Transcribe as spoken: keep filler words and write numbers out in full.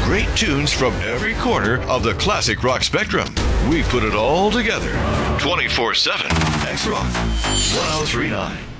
Great tunes from every corner of the classic rock spectrum. We put it all together. twenty-four seven X Rock one oh three point nine.